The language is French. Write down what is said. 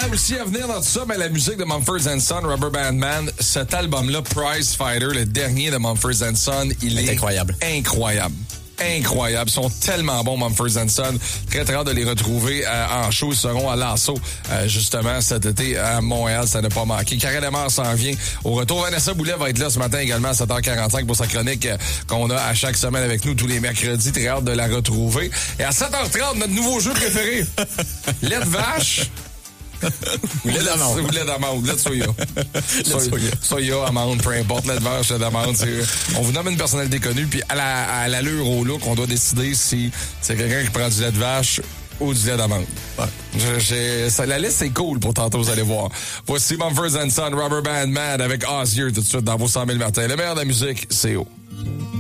aussi à venir dans tout ça, mais la musique de Mumford & Son, Rubber Band Man, cet album-là, Prize Fighter, le dernier de Mumford & Son, il est incroyable. Incroyable. Ils sont tellement bons, Mumford & Son. Très, très hâte de les retrouver en show. Ils seront à l'Assaut, justement, cet été à Montréal. Ça n'a pas manqué. Karel Lemar s'en vient au retour. Vanessa Boulet va être là ce matin également à 7h45 pour sa chronique qu'on a à chaque semaine avec nous tous les mercredis. Très hâte de la retrouver. Et à 7h30, notre nouveau jeu préféré. Lait de vache. Ou lait d'amande. Ou lait d'amande. Lait de soya. Soya, amande, peu importe. Lait de vache, lait d'amande. On vous nomme une personnalité connue, puis à l'allure, au look, on doit décider si c'est quelqu'un qui prend du lait de vache ou du lait d'amande. Ouais. La liste, c'est cool pour tantôt, vous allez voir. Voici Mumford & Son, Rubber Band Man avec Ozzy tout de suite dans vos 100 000 matins. Le meilleur de la musique, c'est haut.